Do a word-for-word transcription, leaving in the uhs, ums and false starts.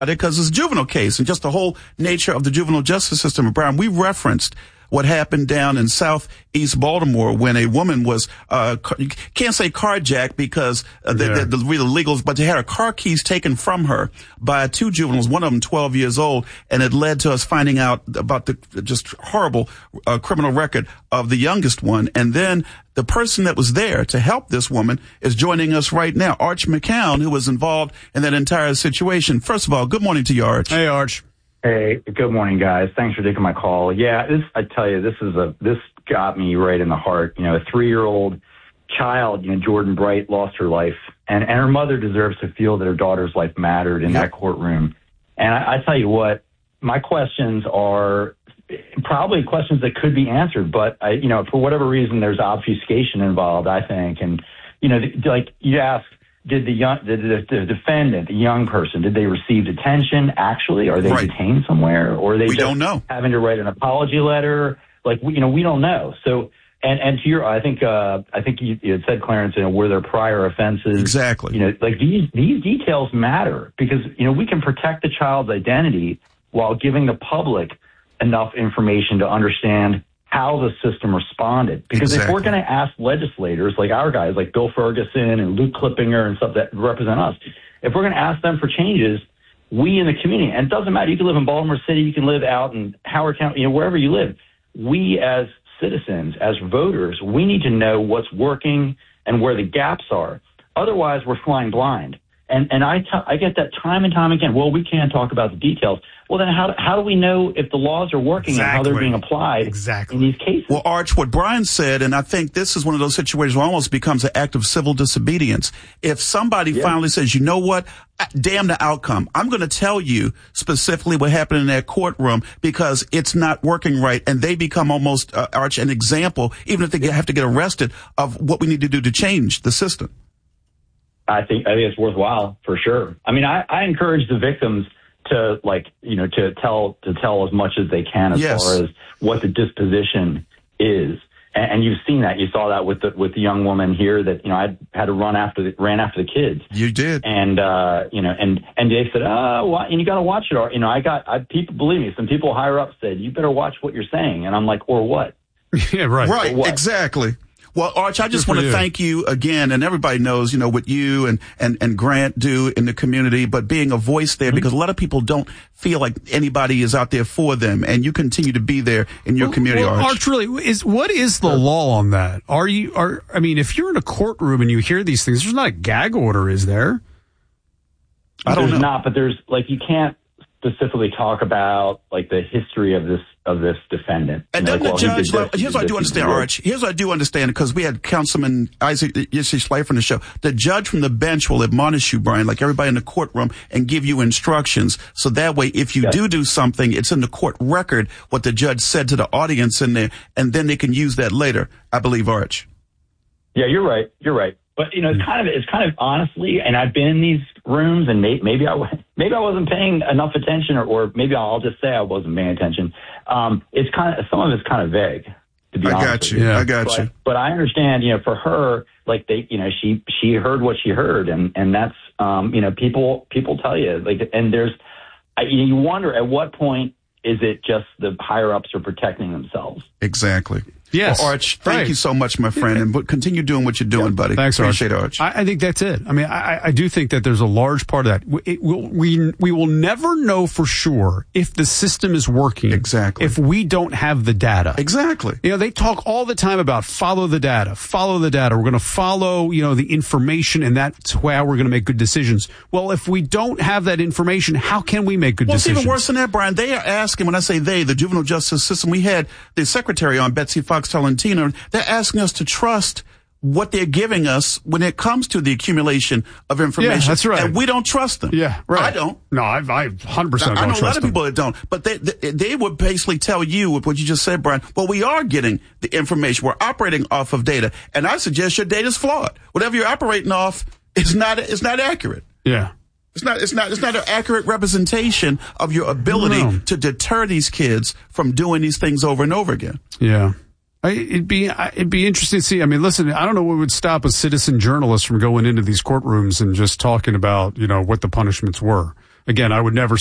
because it's a juvenile case and just the whole nature of the juvenile justice system. Brian, we referenced what happened down in southeast Baltimore when a woman was, uh, you can't say carjacked because uh, the, yeah. the, the real legals, but they had her car keys taken from her by two juveniles, one of them twelve years old, and it led to us finding out about the just horrible uh, criminal record of the youngest one. And then the person that was there to help this woman is joining us right now, Arch McCown, who was involved in that entire situation. First of all, good morning to you, Arch. Hey, Arch. Hey, good morning, guys. Thanks for taking my call. Yeah, this, I tell you, this is a, this got me right in the heart. You know, a three-year-old child, you know, Jordan Bright, lost her life, and, and her mother deserves to feel that her daughter's life mattered in yep. that courtroom. And I, I tell you what, my questions are probably questions that could be answered, but I, you know, for whatever reason, there's obfuscation involved, I think. And, you know, like you ask, Did the young, did the, the defendant, the young person, did they receive detention actually? Are they right. detained somewhere? Or are they we just don't know. having to write an apology letter? Like, we, you know, we don't know. So, and, and to your, I think, uh, I think you, you had said, Clarence, you know, were there prior offenses? Exactly. You know, like these, these details matter because, you know, we can protect the child's identity while giving the public enough information to understand how the system responded. Because exactly. if we're going to ask legislators like our guys, like Bill Ferguson and Luke Klippinger and stuff that represent us, if we're going to ask them for changes, we in the community, and it doesn't matter, you can live in Baltimore City, you can live out in Howard County, you know, wherever you live, we as citizens, as voters, we need to know what's working and where the gaps are. Otherwise, we're flying blind. And and I, t- I get that time and time again. Well, we can't talk about the details. Well, then how, how do we know if the laws are working exactly. and how they're being applied exactly. in these cases? Well, Arch, what Brian said, and I think this is one of those situations where it almost becomes an act of civil disobedience. If somebody yeah. finally says, you know what, damn the outcome, I'm going to tell you specifically what happened in that courtroom because it's not working right, and they become almost, uh, Arch, an example, even if they get, have to get arrested, of what we need to do to change the system. I think I think it's worthwhile for sure. I mean, I, I encourage the victims to like you know to tell to tell as much as they can as yes. far as what the disposition is, and, and you've seen that. You saw that with the with the young woman here that you know I had to run after the, ran after the kids. You did, and uh, you know, and and they said, oh, well, and you got to watch it. Or you know, I got I, people believe me. Some people higher up said you better watch what you're saying, and I'm like, or what? Yeah, right, right, exactly. Well, Arch, I just want to thank you again, and everybody knows, you know, what you and, and, and Grant do in the community, but being a voice there, mm-hmm. because a lot of people don't feel like anybody is out there for them, and you continue to be there in your well, community, well, Arch. Arch, really, is, what is the law on that? Are you, are, I mean, if you're in a courtroom and you hear these things, there's not a gag order, is there? I don't there's know. not, but there's, like, you can't specifically talk about, like, the history of this of this defendant. And you know, then like, the well, judge, this, here's what I do understand, Arch. Here's what I do understand, because we had Councilman Isaac Yissi Schleifer on the show. The judge from the bench will admonish you, Brian, like everybody in the courtroom, and give you instructions. So that way, if you yes. do do something, it's in the court record what the judge said to the audience in there, and then they can use that later, I believe, Arch. Yeah, you're right. You're right. But, you know, it's kind of, it's kind of honestly, and I've been in these rooms and may, maybe I, maybe I wasn't paying enough attention or, or maybe I'll just say I wasn't paying attention. Um, it's kind of, some of it's kind of vague, to be I honest. got with you. you. Yeah. I got but, you. But I understand, you know, for her, like they, you know, she, she heard what she heard and, and that's, um, you know, people, people tell you like, and there's, I, you wonder at what point is it just the higher ups are protecting themselves? Exactly. Yes. Well, Arch, thank right. you so much, my friend, and continue doing what you're doing, yeah. buddy. Thanks, Arch. Appreciate it, Arch. I, I think that's it. I mean, I, I do think that there's a large part of that. It will, we we will never know for sure if the system is working. Exactly. If we don't have the data. Exactly. You know, they talk all the time about follow the data, follow the data. We're going to follow, you know, the information, and that's how we're going to make good decisions. Well, if we don't have that information, how can we make good well, decisions? Well, it's even worse than that, Brian. They are asking, when I say they, the juvenile justice system, we had the secretary on, Betsy Fox Tolentino. They're asking us to trust what they're giving us when it comes to the accumulation of information. Yeah, that's right. And we don't trust them. Yeah, right. I don't. No, I, I one hundred percent I, don't I know trust a lot of them. people that don't. But they, they they would basically tell you with what you just said, Brian, well, we are getting the information. We're operating off of data. And I suggest your data's flawed. Whatever you're operating off is not it's not accurate. Yeah. It's not, it's not, it's not an accurate representation of your ability no. to deter these kids from doing these things over and over again. Yeah. I, it'd be, it'd be interesting to see. I mean, listen, I don't know what would stop a citizen journalist from going into these courtrooms and just talking about, you know, what the punishments were. Again, I would never